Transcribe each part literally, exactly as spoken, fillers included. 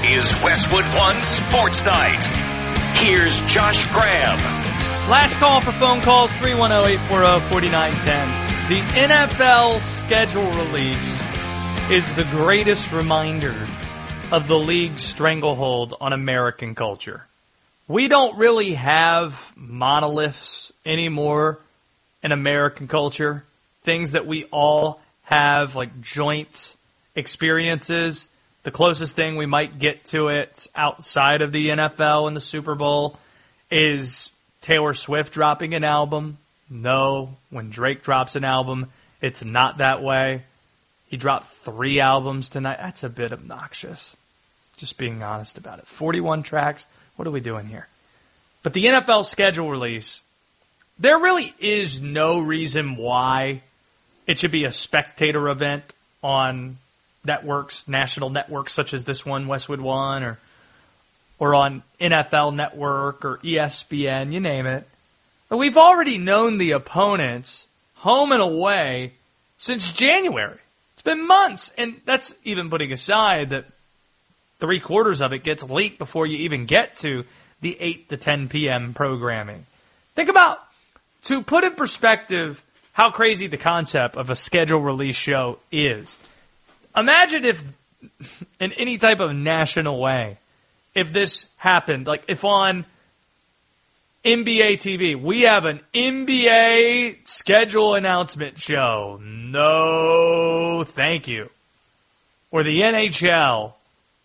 is Westwood One Sports Night. Here's Josh Graham. Last call for phone calls, three one zero, eight four zero, four nine one zero. The N F L schedule release is the greatest reminder of the league's stranglehold on American culture. We don't really have monoliths anymore in American culture. Things that we all have, like joint experiences. The closest thing we might get to it outside of the N F L and the Super Bowl is Taylor Swift dropping an album. No, when Drake drops an album, it's not that way. He dropped three albums tonight. That's a bit obnoxious. Just being honest about it. forty-one tracks. What are we doing here? But the N F L schedule release, there really is no reason why it should be a spectator event on networks, national networks such as this one, Westwood One, or or on N F L Network or E S P N, you name it. But we've already known the opponents home and away since January. It's been months, and that's even putting aside that three quarters of it gets leaked before you even get to the eight to ten p.m. programming. Think about, to put in perspective how crazy the concept of a schedule release show is. Imagine if, in any type of national way, if this happened, like if on N B A T V, we have an N B A schedule announcement show. No, thank you. Or the N H L.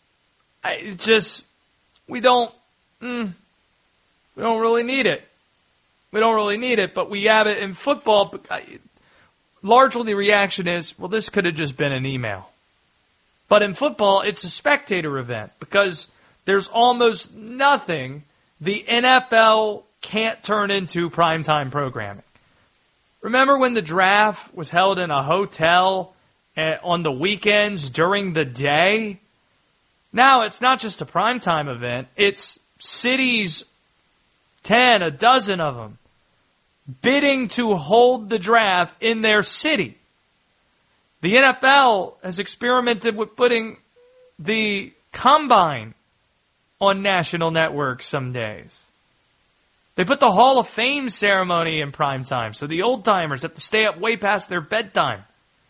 I just, we don't, mm, we don't really need it. We don't really need it, but we have it in football. Largely the reaction is, well, this could have just been an email. But in football, it's a spectator event because there's almost nothing the N F L can't turn into primetime programming. Remember when the draft was held in a hotel on the weekends during the day? Now it's not just a primetime event. It's cities, ten, a dozen of them, bidding to hold the draft in their city. The N F L has experimented with putting the combine on national networks some days. They put the Hall of Fame ceremony in prime time, so the old-timers have to stay up way past their bedtime.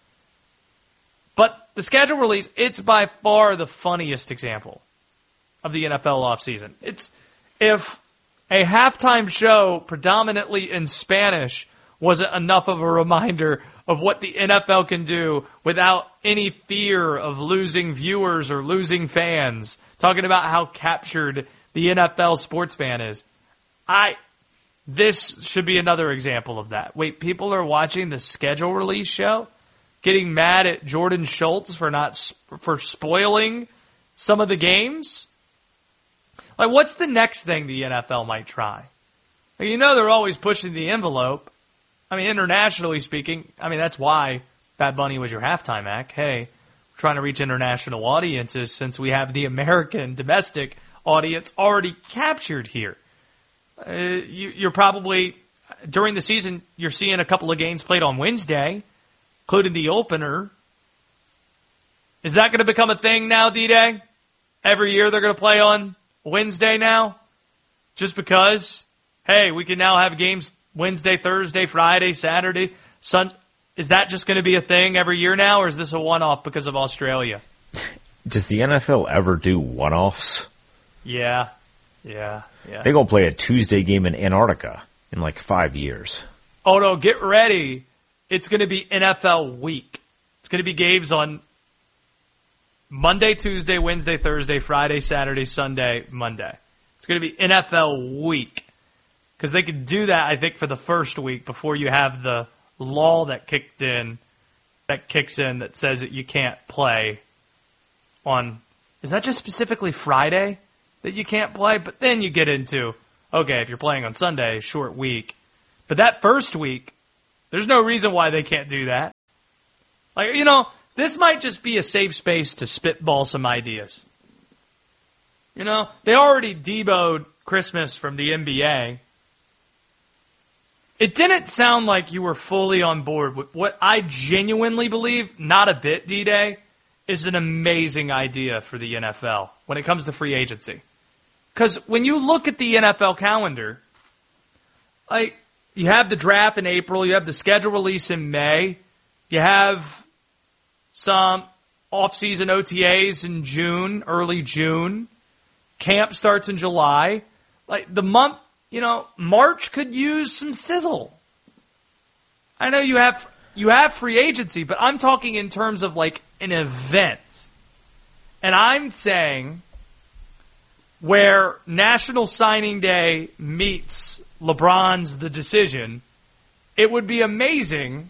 But the schedule release, it's by far the funniest example of the N F L offseason. It's if a halftime show predominantly in Spanish wasn't enough of a reminder of what the N F L can do without any fear of losing viewers or losing fans, talking about how captured the N F L sports fan is. I, this should be another example of that. Wait, people are watching the schedule release show, getting mad at Jordan Schultz for not, for spoiling some of the games? Like, what's the next thing the N F L might try? Like, you know they're always pushing the envelope. I mean, internationally speaking, I mean, that's why Bad Bunny was your halftime act. Hey, we're trying to reach international audiences since we have the American domestic audience already captured here. Uh, you, you're probably, during the season, you're seeing a couple of games played on Wednesday, including the opener. Is that going to become a thing now, D-Day? Every year they're going to play on Wednesday now? Just because? Hey, we can now have games Wednesday, Thursday, Friday, Saturday, Sun. Is that just going to be a thing every year now, or is this a one-off because of Australia? Does the N F L ever do one-offs? Yeah, yeah, yeah. They're going to play a Tuesday game in Antarctica in like five years. Oh, no, get ready. It's going to be N F L week. It's going to be games on Monday, Tuesday, Wednesday, Thursday, Friday, Saturday, Sunday, Monday. It's going to be N F L week. Because they could do that, I think, for the first week before you have the law that kicked in, that kicks in that says that you can't play on, is that just specifically Friday that you can't play? But then you get into, okay, if you're playing on Sunday, short week. But that first week, there's no reason why they can't do that. Like, you know, this might just be a safe space to spitball some ideas. You know, they already deboed Christmas from the N B A. It didn't sound like you were fully on board with what I genuinely believe, not a bit, D-Day, is an amazing idea for the N F L when it comes to free agency. Because when you look at the N F L calendar, like you have the draft in April, you have the schedule release in May, you have some off-season O T As in June, early June, camp starts in July. Like the month, you know, March could use some sizzle. I know you have you have free agency, but I'm talking in terms of like an event. And I'm saying where National Signing Day meets LeBron's The Decision, it would be amazing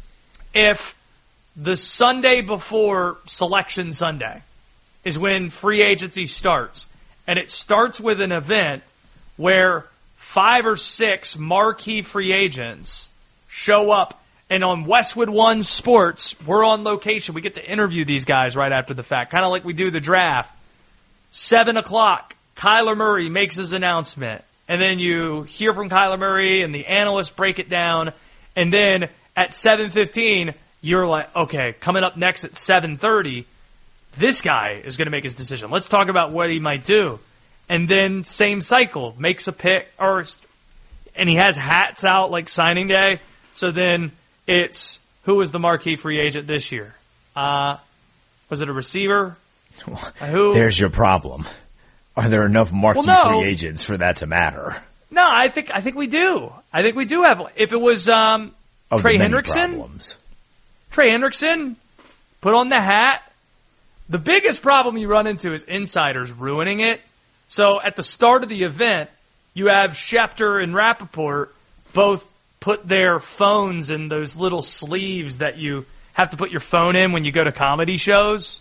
if the Sunday before Selection Sunday is when free agency starts. And it starts with an event where five or six marquee free agents show up. And on Westwood One Sports, we're on location. We get to interview these guys right after the fact, kind of like we do the draft. Seven o'clock, Kyler Murray makes his announcement. And then you hear from Kyler Murray and the analysts break it down. And then at seven fifteen, you're like, okay, coming up next at seven thirty, this guy is going to make his decision. Let's talk about what he might do. And then same cycle, makes a pick, or and he has hats out like signing day. So then it's who was the marquee free agent this year? Uh, was it a receiver? Who? There's your problem. Are there enough marquee well, no. free agents for that to matter? No, I think I think we do. I think we do have. If it was um, Of Trey the many Hendrickson, problems. Trey Hendrickson, put on the hat. The biggest problem you run into is insiders ruining it. So at the start of the event, you have Schefter and Rappaport both put their phones in those little sleeves that you have to put your phone in when you go to comedy shows.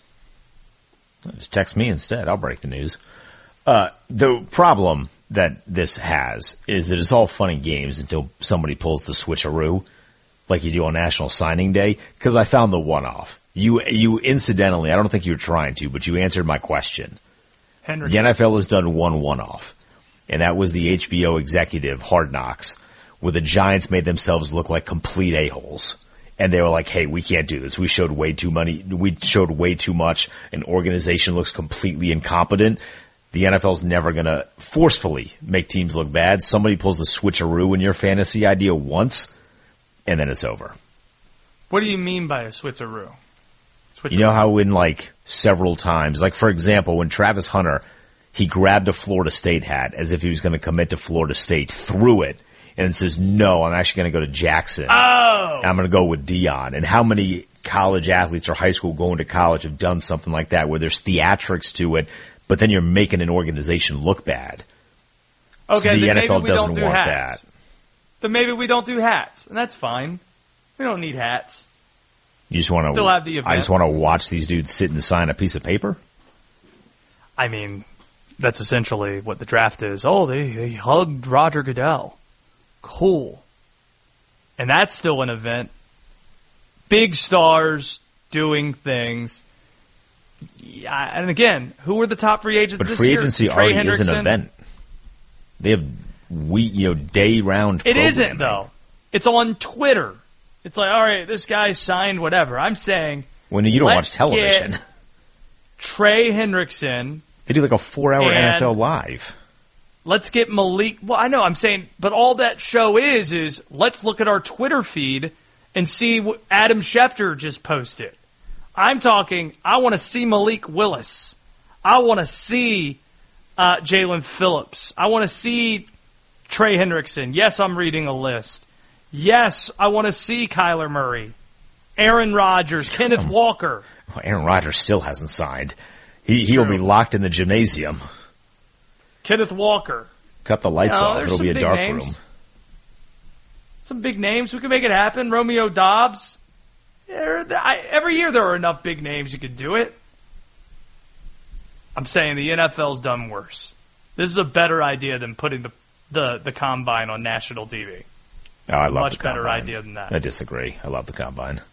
Just text me instead. I'll break the news. Uh, the problem that this has is that it's all fun and games until somebody pulls the switcheroo like you do on National Signing Day, because I found the one-off. You, you incidentally, I don't think you were trying to, but you answered my question. Hendrickson. The N F L has done one one-off, and that was the H B O executive Hard Knocks, where the Giants made themselves look like complete a-holes. And they were like, hey, we can't do this. We showed way too money. We showed way too much. An organization looks completely incompetent. The N F L's never going to forcefully make teams look bad. Somebody pulls a switcheroo in your fantasy idea once, and then it's over. What do you mean by a switcheroo? switcheroo? You know how in like several times, like for example, when Travis Hunter, he grabbed a Florida State hat as if he was going to commit to Florida State, threw it, and says, no, I'm actually going to go to Jackson. Oh! I'm going to go with Dion. And how many college athletes or high school going to college have done something like that, where there's theatrics to it, but then you're making an organization look bad. Okay, so the then N F L maybe we doesn't don't do want hats. that. Then maybe we don't do hats, and that's fine. We don't need hats. You just want to still have the event. I just want to watch these dudes sit and sign a piece of paper? I mean, that's essentially what the draft is. Oh, they, they hugged Roger Goodell. Cool. And that's still an event. Big stars doing things. Yeah, and again, who were the top free agents but this free year? agency Trey already is an Hendrickson. event. They have week, you know, day round. It isn't though. It's on Twitter. It's like, all right, this guy signed whatever. I'm saying When you don't watch let's television, get Trey Hendrickson. they do like a four-hour and N F L live. Let's get Malik. Well, I know I'm saying, but all that show is is let's look at our Twitter feed and see what Adam Schefter just posted. I'm talking, I want to see Malik Willis. I want to see uh, Jalen Phillips. I want to see Trey Hendrickson. Yes, I'm reading a list. Yes, I want to see Kyler Murray, Aaron Rodgers, Kenneth Walker. Well, Aaron Rodgers still hasn't signed. He He'll be locked in the gymnasium. Kenneth Walker. Cut the lights You know, off. there's It'll some be a big dark names. room. Some big names. We can make it happen. Romeo Dobbs. Yeah, I, every year there are enough big names you could do it. I'm saying the N F L's done worse. This is a better idea than putting the the, the combine on national T V. Oh, I love Much the better combine. idea than that. I disagree. I love the combine.